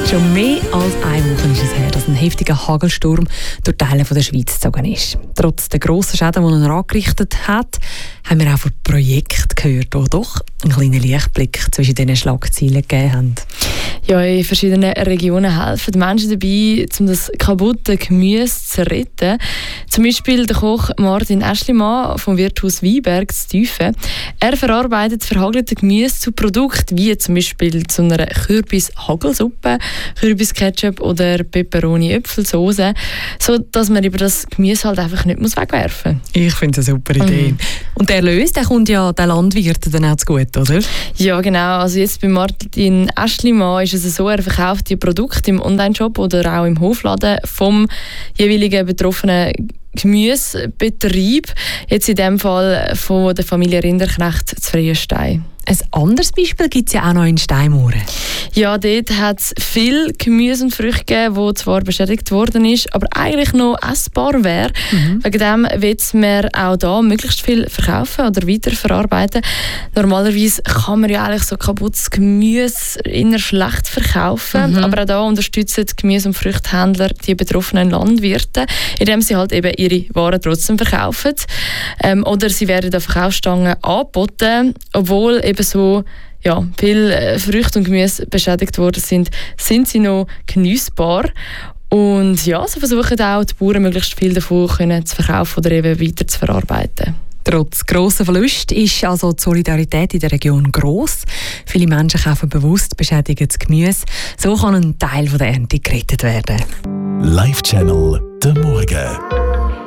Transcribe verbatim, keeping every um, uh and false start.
Schon mehr als eine Woche ist es her, dass ein heftiger Hagelsturm durch Teile der Schweiz gezogen ist. Trotz der grossen Schäden, die er angerichtet hat, haben wir auch von Projekten gehört, die doch einen kleinen Lichtblick zwischen diesen Schlagzeilen gegeben haben. Ja, in verschiedenen Regionen helfen Menschen dabei, um das kaputte Gemüse zu retten. Zum Beispiel der Koch Martin Aeschlimann vom Wirtshaus Weinberg zu Tüfen. Er verarbeitet verhagelte Gemüse zu Produkten wie zum Beispiel zu einer Kürbis-Hagelsuppe, Kürbisketchup oder Peperoni-Äpfelsauce, so dass man über das Gemüse halt einfach nicht muss wegwerfen muss. Ich finde es eine super Idee. Mhm. Und der Erlös, der kommt ja den Landwirten dann auch zu gut, oder? Ja, genau. Also jetzt bei Martin Aeschlimann ist es so, er verkauft die Produkte im Onlineshop oder auch im Hofladen vom jeweiligen betroffenen Gemüsebetrieb. Jetzt in dem Fall von der Familie Rinderknecht zu Freienstein. Ein anderes Beispiel gibt es ja auch noch in Steinmauern. Ja, dort hat es viel Gemüse und Früchte gegeben, die zwar beschädigt worden ist, aber eigentlich noch essbar wäre. Mhm. Wegen dem will man auch da möglichst viel verkaufen oder weiterverarbeiten. Normalerweise kann man ja eigentlich so kaputtes Gemüse eher schlecht verkaufen, mhm. aber auch da unterstützen Gemüse- und Früchtehändler die betroffenen Landwirte, indem sie halt eben ihre Waren trotzdem verkaufen. Ähm, oder sie werden an Verkaufsstangen angeboten, obwohl eben so ja, viele Früchte und Gemüse beschädigt worden sind, sind sie noch geniessbar. Und ja, so versuchen auch die Bauern möglichst viel davon können zu verkaufen oder eben weiter zu verarbeiten. Trotz grosser Verluste ist also die Solidarität in der Region gross. Viele Menschen kaufen bewusst beschädigtes Gemüse. So kann ein Teil der Ernte gerettet werden. Live Channel der Morgen.